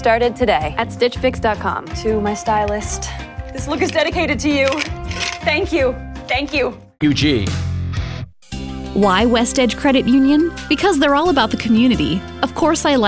started today at StitchFix.com. To my stylist, this look is dedicated to you. Thank you. Thank you. UG. Why West Edge Credit Union? Because they're all about the community. Of course I like